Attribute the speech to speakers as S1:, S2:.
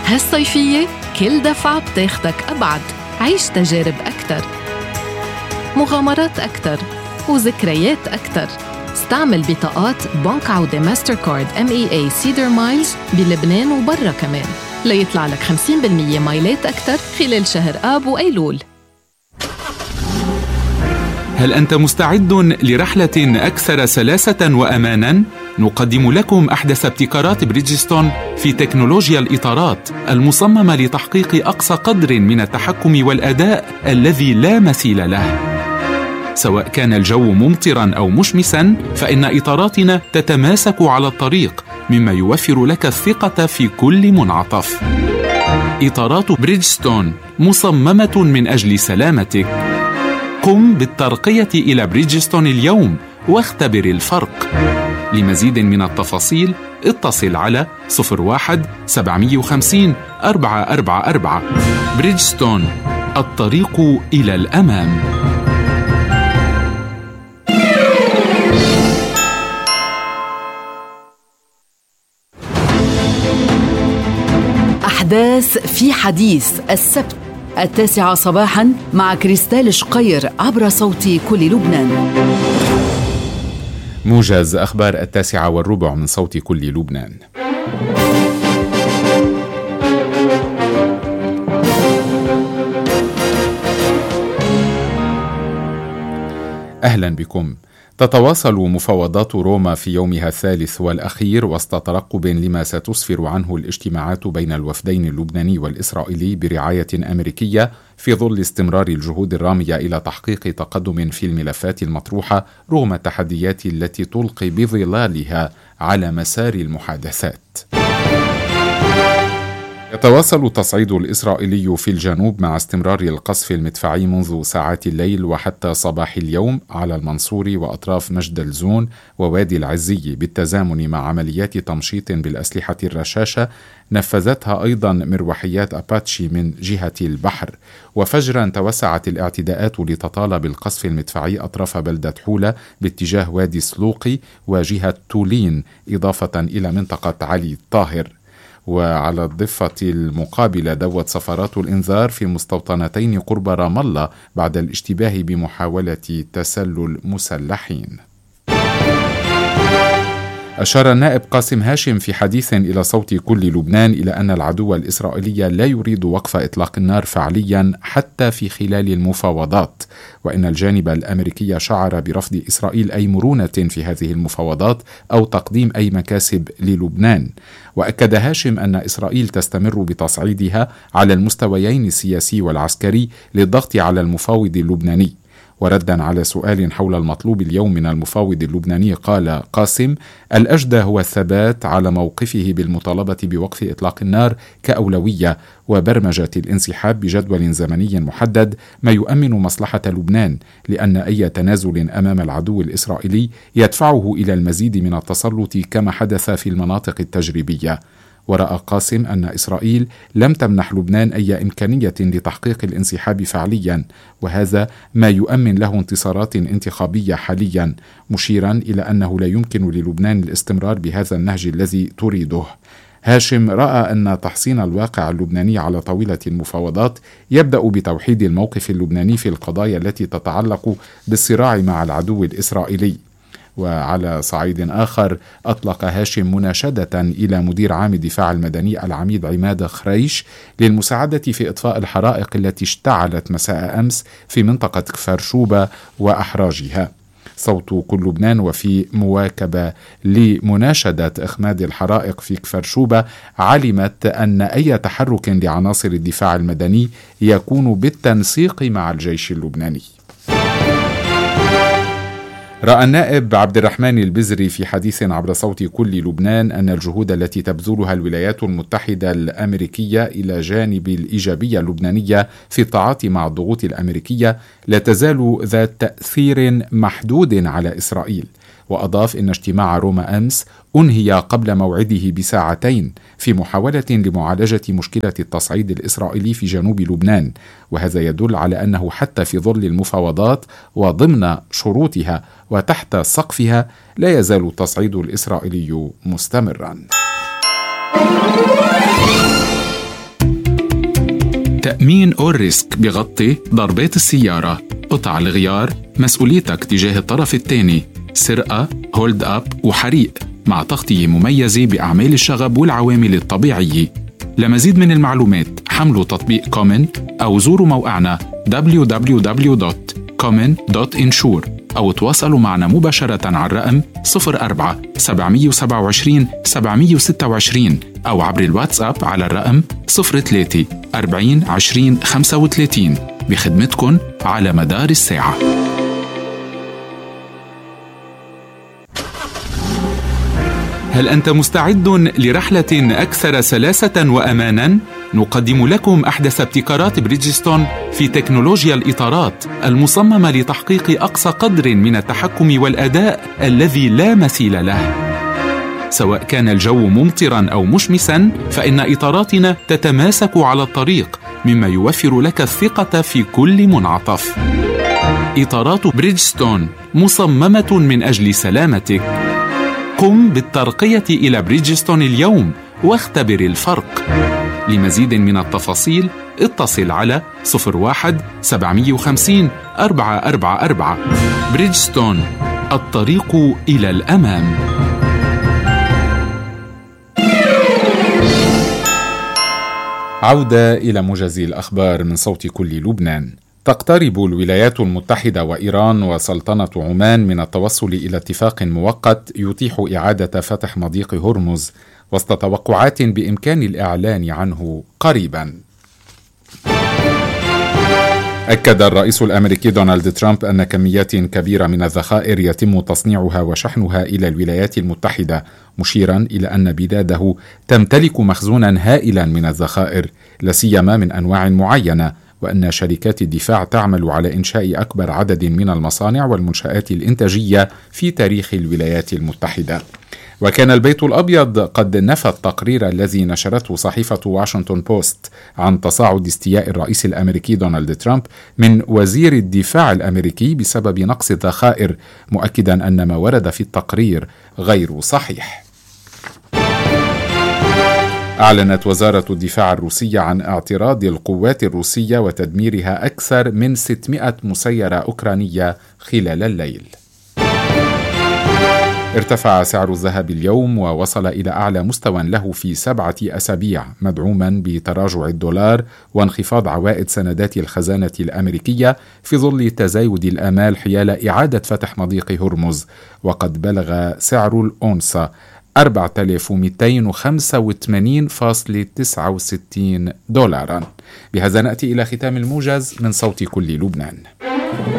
S1: هالصيفية كل دفعة بتاخدك أبعد. عيش تجارب أكتر، مغامرات أكتر، وذكريات أكتر. استعمل بطاقات بنك عودة ماستر كارد MEA سيدر مايلز بلبنان وبرا كمان ليطلع لك 50% مايلات أكتر خلال شهر آب وأيلول.
S2: هل أنت مستعد لرحلة أكثر سلاسة وأماناً؟ نقدم لكم أحدث ابتكارات بريدجستون في تكنولوجيا الإطارات المصممة لتحقيق أقصى قدر من التحكم والأداء الذي لا مثيل له. سواء كان الجو ممطراً أو مشمساً، فإن إطاراتنا تتماسك على الطريق، مما يوفر لك الثقة في كل منعطف. إطارات بريدجستون مصممة من أجل سلامتك. قم بالترقية إلى بريدجستون اليوم واختبر الفرق. لمزيد من التفاصيل اتصل على 01-750-444. بريدجستون، الطريق إلى الأمام.
S3: أحداث في حديث السبت 9 صباحا مع كريستال شقير عبر صوت كل لبنان.
S2: موجز أخبار 9:15 من صوت كل لبنان. أهلا بكم. تتواصل مفاوضات روما في يومها الثالث والأخير وسط ترقب لما ستسفر عنه الاجتماعات بين الوفدين اللبناني والإسرائيلي برعاية أمريكية، في ظل استمرار الجهود الرامية إلى تحقيق تقدم في الملفات المطروحة رغم التحديات التي تلقي بظلالها على مسار المحادثات. يتواصل التصعيد الإسرائيلي في الجنوب مع استمرار القصف المدفعي منذ ساعات الليل وحتى صباح اليوم على المنصور وأطراف مجد الزون ووادي العزي، بالتزامن مع عمليات تمشيط بالأسلحة الرشاشة نفذتها أيضا مروحيات أباتشي من جهة البحر. وفجرا توسعت الاعتداءات لتطالب القصف المدفعي أطراف بلدة حولة باتجاه وادي سلوقي وجهة تولين، إضافة إلى منطقة علي الطاهر. وعلى الضفة المقابلة دوت سفارات الإنذار في مستوطنتين قرب رام الله بعد الاشتباه بمحاولة تسلل مسلحين. أشار النائب قاسم هاشم في حديث إلى صوت كل لبنان إلى أن العدو الإسرائيلي لا يريد وقف إطلاق النار فعليا حتى في خلال المفاوضات، وإن الجانب الأمريكي شعر برفض إسرائيل أي مرونة في هذه المفاوضات أو تقديم أي مكاسب للبنان. وأكد هاشم أن إسرائيل تستمر بتصعيدها على المستويين السياسي والعسكري للضغط على المفاوض اللبناني. وردا على سؤال حول المطلوب اليوم من المفاوض اللبناني قال قاسم: الأجدى هو الثبات على موقفه بالمطالبة بوقف إطلاق النار كأولوية وبرمجة الانسحاب بجدول زمني محدد، ما يؤمن مصلحة لبنان، لأن أي تنازل أمام العدو الإسرائيلي يدفعه إلى المزيد من التسلط كما حدث في المناطق التجريبية. ورأى قاسم أن إسرائيل لم تمنح لبنان أي إمكانية لتحقيق الانسحاب فعليا، وهذا ما يؤمن له انتصارات انتخابية حاليا، مشيرا إلى أنه لا يمكن للبنان الاستمرار بهذا النهج الذي تريده. هاشم رأى أن تحسين الواقع اللبناني على طاولة المفاوضات يبدأ بتوحيد الموقف اللبناني في القضايا التي تتعلق بالصراع مع العدو الإسرائيلي. وعلى صعيد آخر أطلق هاشم مناشدة إلى مدير عام الدفاع المدني العميد عماد خريش للمساعدة في إطفاء الحرائق التي اشتعلت مساء أمس في منطقة كفر شوبة وأحراجها. صوت كل لبنان وفي مواكبة لمناشدة إخماد الحرائق في كفر شوبة علمت أن أي تحرك لعناصر الدفاع المدني يكون بالتنسيق مع الجيش اللبناني. رأى النائب عبد الرحمن البزري في حديث عبر صوت كل لبنان أن الجهود التي تبذلها الولايات المتحدة الأمريكية إلى جانب الإيجابية اللبنانية في التعاطي مع الضغوط الأمريكية لا تزال ذات تأثير محدود على إسرائيل. وأضاف إن اجتماع روما أمس أنهي قبل موعده بساعتين في محاولة لمعالجة مشكلة التصعيد الإسرائيلي في جنوب لبنان، وهذا يدل على أنه حتى في ظل المفاوضات وضمن شروطها وتحت سقفها لا يزال التصعيد الإسرائيلي مستمرا. تأمين أول ريسك بيغطي ضربات السيارة، قطع الغيار، مسؤوليتك تجاه الطرف الثاني، سرقة، هولد أب وحريق، مع تغطية مميزة بأعمال الشغب والعوامل الطبيعية. لمزيد من المعلومات حملوا تطبيق كومن أو زوروا موقعنا www.common.insure أو تواصلوا معنا مباشرة على الرقم 04 727 726 أو عبر الواتساب على الرقم 03 40 20 35 بخدمتكم على مدار الساعة. هل أنت مستعد لرحلة أكثر سلاسة وأماناً؟ نقدم لكم أحدث ابتكارات بريدجستون في تكنولوجيا الإطارات المصممة لتحقيق أقصى قدر من التحكم والأداء الذي لا مثيل له. سواء كان الجو ممطراً أو مشمساً، فإن إطاراتنا تتماسك على الطريق، مما يوفر لك الثقة في كل منعطف. إطارات بريدجستون مصممة من أجل سلامتك. قم بالترقية إلى بريدجستون اليوم واختبر الفرق. لمزيد من التفاصيل اتصل على 01 750 444. بريدجستون، الطريق إلى الأمام. عودة إلى موجز الأخبار من صوت كل لبنان. تقترب الولايات المتحدة وإيران وسلطنة عمان من التوصل إلى اتفاق مؤقت يتيح إعادة فتح مضيق هرمز، وسط توقعات بإمكان الإعلان عنه قريباً. أكد الرئيس الأمريكي دونالد ترامب أن كميات كبيرة من الذخائر يتم تصنيعها وشحنها إلى الولايات المتحدة، مشيرا إلى أن بلاده تمتلك مخزونا هائلا من الذخائر، لا سيما من أنواع معينة، وأن شركات الدفاع تعمل على إنشاء أكبر عدد من المصانع والمنشآت الإنتاجية في تاريخ الولايات المتحدة. وكان البيت الأبيض قد نفى التقرير الذي نشرته صحيفة واشنطن بوست عن تصاعد استياء الرئيس الأمريكي دونالد ترامب من وزير الدفاع الأمريكي بسبب نقص الذخائر، مؤكدا أن ما ورد في التقرير غير صحيح. أعلنت وزارة الدفاع الروسية عن اعتراض القوات الروسية وتدميرها أكثر من 600 مسيرة أوكرانية خلال الليل. ارتفع سعر الذهب اليوم ووصل إلى أعلى مستوى له في 7 أسابيع، مدعوما بتراجع الدولار وانخفاض عوائد سندات الخزانة الأمريكية في ظل تزايد الآمال حيال إعادة فتح مضيق هرمز، وقد بلغ سعر الأونصة 4285.69 دولارا. بهذا نأتي إلى ختام الموجز من صوت كل لبنان.